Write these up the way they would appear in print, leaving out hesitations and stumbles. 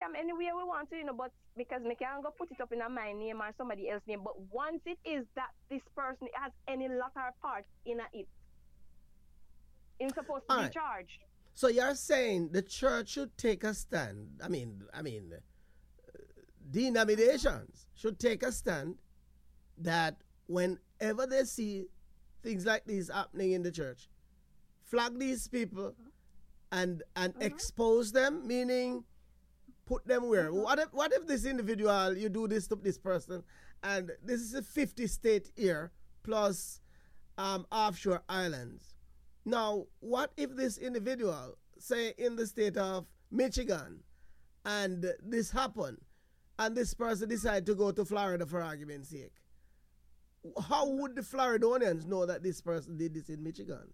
from anywhere we want to, but because we can't go put it up in my name or somebody else's name. But once it is that this person has any lot or part in it, it's supposed to All be right. charged. So you're saying the church should take a stand. Denominations should take a stand that whenever they see things like this happening in the church, flag these people and expose them, meaning put them where? What if this individual, you do this to this person, and this is a 50 state here plus offshore islands. Now, what if this individual, say in the state of Michigan, and this happened, and this person decide to go to Florida for argument's sake? How would the Floridonians know that this person did this in Michigan?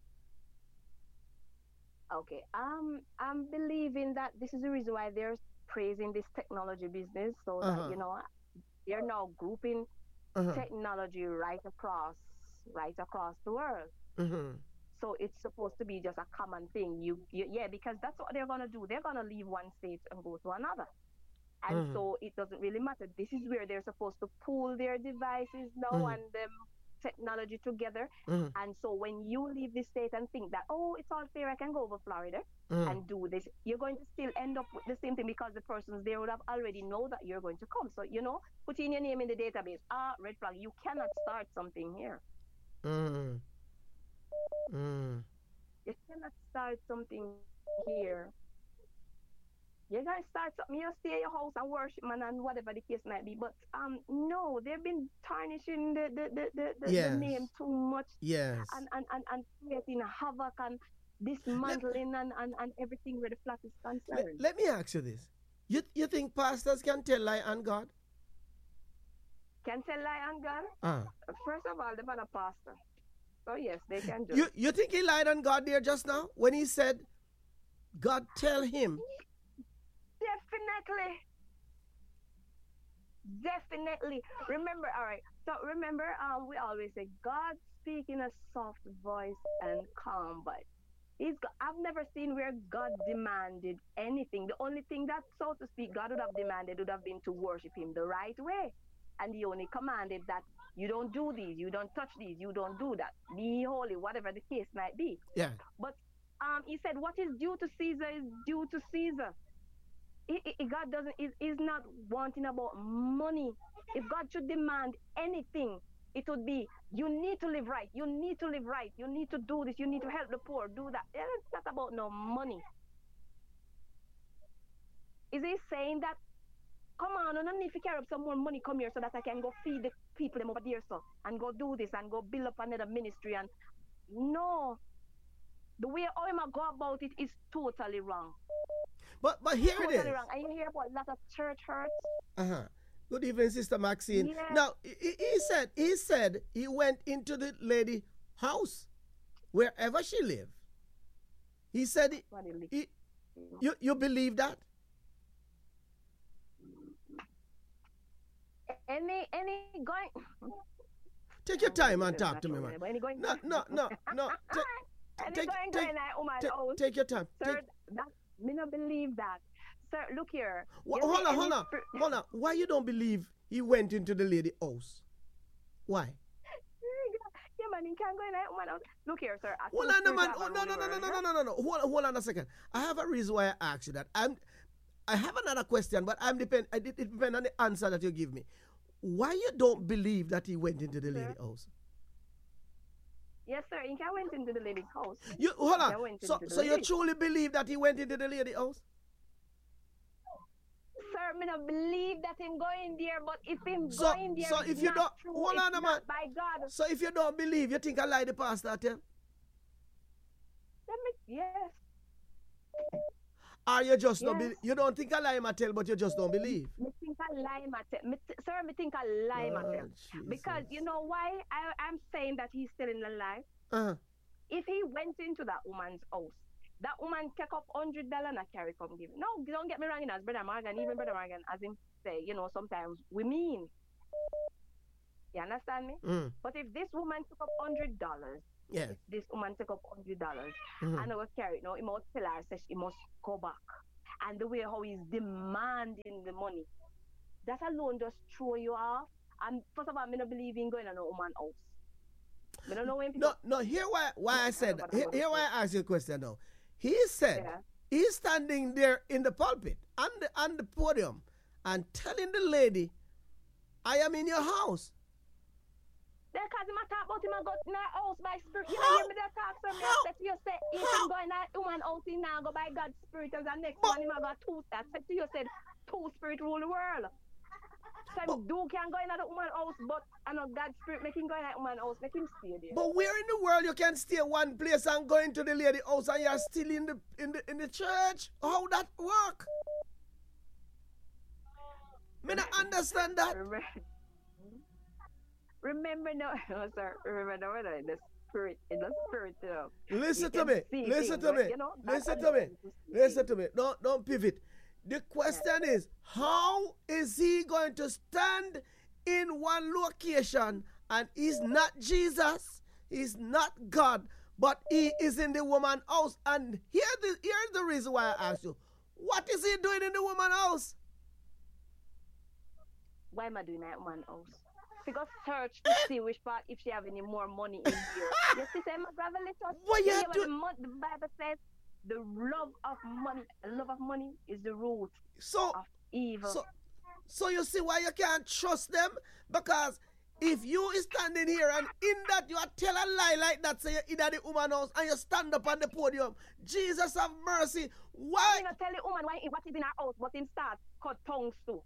Okay. I'm believing that this is the reason why they're praising this technology business, so that Uh-huh. they're now grouping Uh-huh. technology right across the world. Uh-huh. So it's supposed to be just a common thing. Yeah, because that's what they're gonna do. They're gonna leave one state and go to another. And Uh-huh. so it doesn't really matter. This is where they're supposed to pool their devices now Uh-huh. and technology together. Uh-huh. And so when you leave the state and think that, oh, it's all fair, I can go over Florida Uh-huh. and do this, you're going to still end up with the same thing because the persons there would have already know that you're going to come. So, putting your name in the database, red flag, you cannot start something here. Uh-huh. Uh-huh. You cannot start something here. You're gonna start something, you stay at your house and worship man and whatever the case might be. But no, they've been tarnishing the Yes. name too much Yes. and creating havoc and Let, dismantling and everything where the flat is let, concerned. let me ask you this. You think pastors can tell lie on God? Can tell lie on God? Uh. First of all, they're not a pastor. So yes, they can do You it. you think he lied on God there just now when he said God tell him? Definitely. Definitely. Remember, all right. So remember, we always say God speak in a soft voice and calm voice. I've never seen where God demanded anything. The only thing that, so to speak, God would have demanded would have been to worship Him the right way, and He only commanded that you don't do these, you don't touch these, you don't do that. Be holy, whatever the case might be. Yeah. But He said, what is due to Caesar is due to Caesar. God doesn't is not wanting about money. If God should demand anything, it would be you need to live right, you need to live right, you need to do this, you need to help the poor, do that. It's not about no money. Is he saying that come on, I don't need to carry up some more money, come here so that I can go feed the people them over there so and go do this and go build up another ministry and no. The way Oima go about it is totally wrong. But here it Totally is. wrong. And you hear about a lot of church hurts? Uh-huh. Good evening, Sister Maxine. Yeah. Now he said he went into the lady house wherever she lived. He said What it he, you believe that? any going Take your time and talk to me, man. Any going No. any Take going at woman house. take your time. Sir, that me not believe that. Sir, look here. Hold on. Why you don't believe he went into the lady house? Why? Yeah, man, you can't go in at woman house. Look here, sir. Hold on, man. Oh, no. Hold on a second. I have a reason why I asked you that. I have another question, but it depends on the answer that you give me. Why you don't believe that he went into the lady house? Yes, sir. You can went into the lady's house. You hold He on. went So into the so you lady. truly believe that he went into the lady house? Sir, me not believe that him going there, but if him So going there, so it's if you not don't true, hold it's on a man. not by God. So if you don't believe, you think I lie the pastor tell? Yes. Or you just don't Yes. believe? You don't think I lie, tell, but you just don't believe? Me think I lie, sir. Me think I lie, myself. Because you know why I'm saying that he's still in the life. Uh-huh. If he went into that woman's house, that woman take up $100 and carry come give. No, don't get me wrong, as Brother Morgan, even Brother Morgan, as him say, sometimes we mean. You understand me? Mm. But if this woman took up $100, Yeah. if this woman took up $100 Mhm. and I was carry, he must tell her, say she must go back and the way how he's demanding the money. That alone just throw you off. And first of all, I don't believe in going on a woman house. I don't know when people. No. Here why I said but here why I asked you a question now. He said Yeah. he's standing there in the pulpit on the podium and telling the lady, "I am in your house." Because him a talk about him a go in our house by spirit. You How? know, hear me that talk so me How? I said to you say if How? him go in a woman house he now go by God's spirit as the next But- one him a go two that said to you said two spirit rule the world. So But- him do can go in a woman house but I know God's spirit make him go in a woman house, make him stay there. But where in the world you can stay one place and go into the lady house and you're still in the church? How that work? Me not understand that. Remember no, oh, sir. Remember no, the spirit, in the spirit. Listen You to can me. see Listen things, to me. but, you know, Listen that's to me. how you see Listen to me. Don't pivot. The question is, how is he going to stand in one location and he's not Jesus, he's not God, but he is in the woman's house? And here's the reason why I asked you. What is he doing in the woman's house? Why am I doing that one house? Because search to see which part if she have any more money in here. You see, say my brother, let us. What you hear do- the Bible says the love of money is the root So of evil. So you see why you can't trust them? Because if you is standing here and in that you are tell a lie like that, say you're in the woman house and you stand up on the podium, Jesus have mercy. Why? I'm gonna tell the woman why what is in her house, but him start cut tongues too.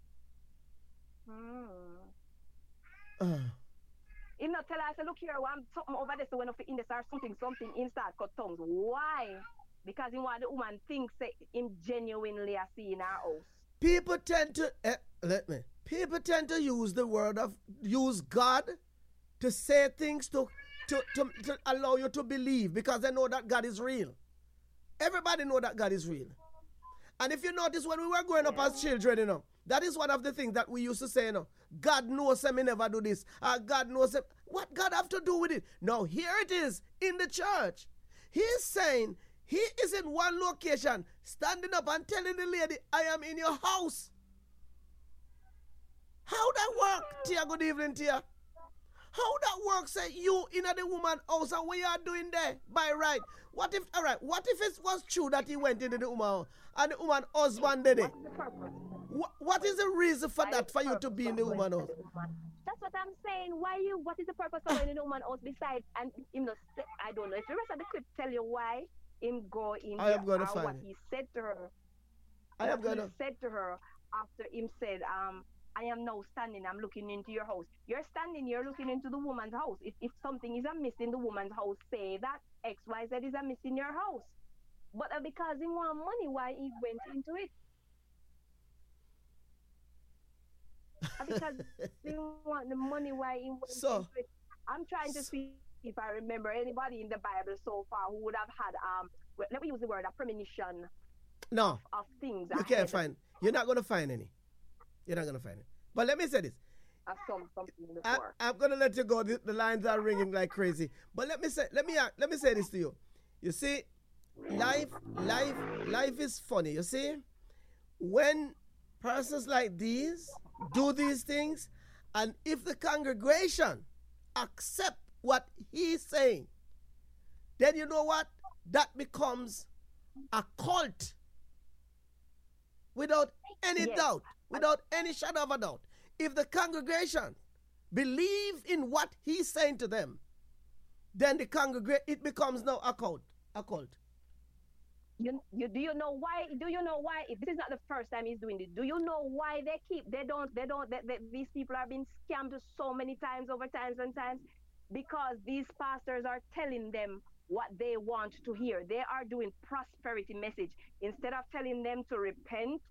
Him not tell her, I say, look here, I'm something over there, so when I in this or something, him start cut tongues. Why? Because he want the woman thinks say him genuinely a see in her house. People tend to people tend to use God to say things to allow you to believe because they know that God is real. Everybody know that God is real. And if you notice when we were growing up as children, that is one of the things that we used to say, God knows me never do this. God knows him. What God have to do with it? Now here it is in the church. He's saying he is in one location, standing up and telling the lady, I am in your house. How that work, Tia? Good evening, Tia. How that works? Say you in the woman house and what you are doing there by right? What if it was true that he went into the woman house and the woman husband did it? What's the purpose? What is the reason for that for you to be in the woman house? That's what I'm saying. What is the purpose of going in the woman house besides and I don't know. If the rest of the clip tell you why him go in I am gonna or find what it. he said to her. I am What he gonna said to her after him said, I am now standing, I'm looking into your house. You're standing, you're looking into the woman's house. If something is amiss in the woman's house, say that XYZ is amiss in your house. But because he want money, why he went into it? Because he want the money, why he went So- into it? I'm trying to see if I remember anybody in the Bible so far who would have had let me use the word a premonition No, of things. you ahead can't find. You're not gonna find any. You're not gonna find it. But let me say this. of something before. I'm gonna let you go. The lines are ringing like crazy. But let me say this to you. You see, life is funny. You see, when persons like these do these things, and if the congregation accept what he's saying, then you know what? That becomes a cult. Without any Yes. doubt, without any shadow of a doubt. If the congregation believe in what he's saying to them, then it becomes now a cult. A cult. Do you know why? Do you know why? If this is not the first time he's doing this, do you know why these people are being scammed so many times over times and times? Because these pastors are telling them what they want to hear. They are doing prosperity message instead of telling them to repent,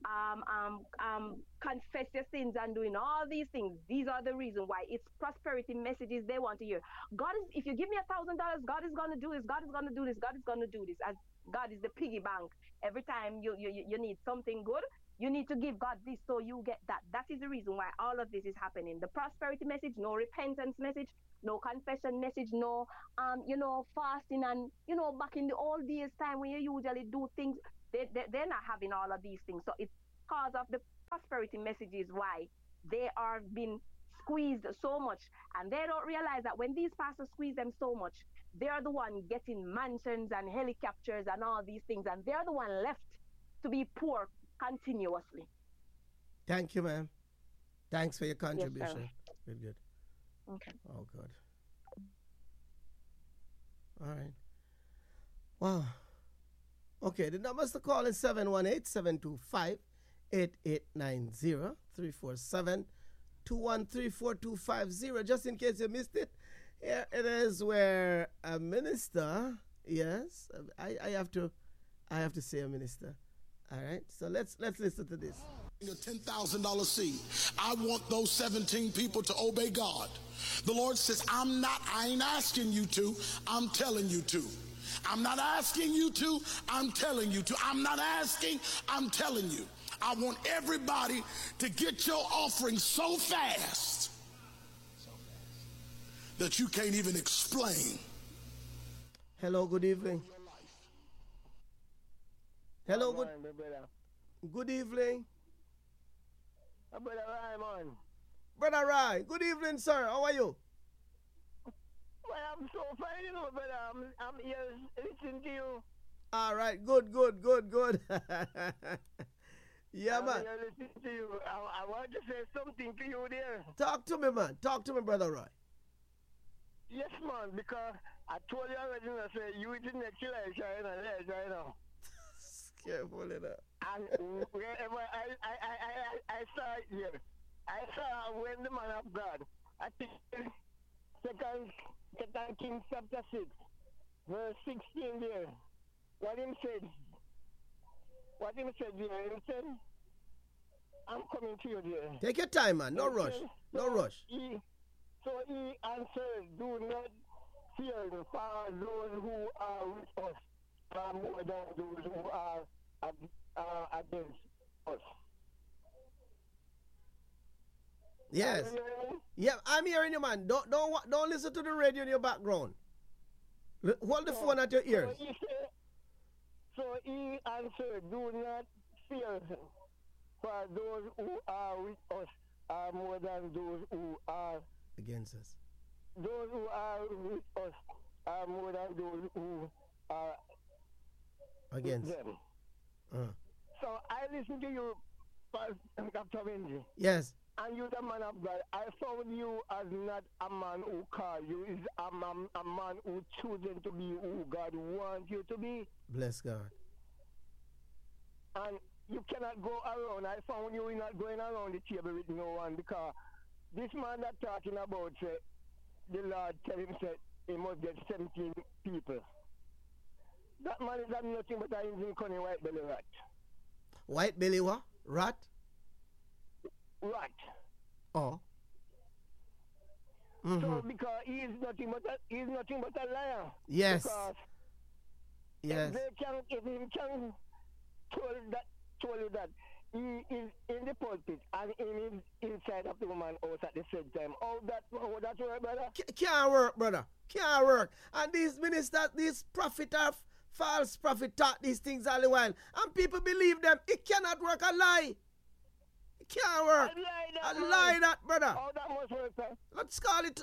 confess your sins, and doing all these things. These are the reason why it's prosperity messages they want to hear. God is, if you give me $1,000, God is going to do this. God is going to do this. God is going to do this. As God is the piggy bank. Every time you need something good, you need to give God this so you get that. That is the reason why all of this is happening. The prosperity message, no repentance message, no confession message, no fasting, and back in the old days time when you usually do things, they're not having all of these things. So it's because of the prosperity messages why they are being squeezed so much. And they don't realize that when these pastors squeeze them so much, they're the one getting mansions and helicopters and all these things. And they're the one left to be poor continuously. Thank you, ma'am. Thanks for your contribution. Yes, good. Okay. Oh, God. All right. Wow. Okay, the numbers to call is 718-725-8890, 347-213-4250. Just in case you missed it, here it is where a minister, yes, I have to say a minister. All right, so let's listen to this. A $10,000 seed. I want those 17 people to obey God. The Lord says, I ain't asking you to, I'm telling you to. I'm not asking you to, I'm telling you to. I'm not asking, I'm telling you. I want everybody to get your offering so fast that you can't even explain. Hello, good evening. Hello, good evening. Brother Raymond. Brother Rai, good evening, sir. How are you? Well, I'm so fine, you know, brother. I'm here listening to you. All right, good. Yeah, I'm man. here listening to you. I want to say something to you there. Talk to me, man. Talk to me, Brother Roy. Yes, man, because I told you already, I said, you is the next Elijah, right now. Careful of that. And wherever I saw it here, I saw when the man of God, I think Second Kings chapter 6, verse 16 there, what him said there, he said, I'm coming to you there. Take your time, man. No rush. No rush. He answered, do not fear, for those who are with us are more than those who are against us. Yes. Yeah, I'm hearing you, man. Don't listen to the radio in your background. Hold the phone at your ears. So he answered, do not fear, for those who are with us are more than those who are against us. Those who are with us are more than those who are against them. So I listen to you, Dr. Wendy. Yes. And you, the man of God, I found you as not a man who called you, is a man who chosen to be who God wants you to be. Bless God. And you cannot go around. I found you not going around the table with no one, because this man that talking about, the Lord tell him that he must get 17 people. That man is nothing but an engine cunning white belly rat. White belly what? Rat? Rat. Oh. So because he is nothing but a liar. Yes. Because yes. If he can told you that he is in the pulpit and he is inside of the woman house at the same time. That's right, brother. Can't work, brother. Can't work. And these ministers, these false prophet taught these things all the while. And people believe them. It cannot work. A lie. It can't work. A lie that, brother. That must work, sir. Let's call it